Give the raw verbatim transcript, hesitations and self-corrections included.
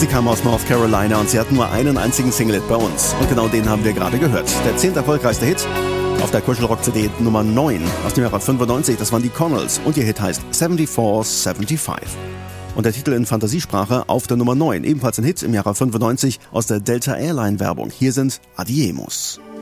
Sie kam aus North Carolina und sie hat nur einen einzigen Single-Hit bei uns. Und genau den haben wir gerade gehört. Der zehnt erfolgreichste Hit auf der Kuschelrock-C D Nummer neun aus dem Jahre fünfundneunzig. Das waren die Connells und ihr Hit heißt vierundsiebzig fünfundsiebzig. Und der Titel in Fantasiesprache auf der Nummer neun, ebenfalls ein Hit im Jahre fünfundneunzig aus der Delta Airline Werbung. Hier sind Adiemos.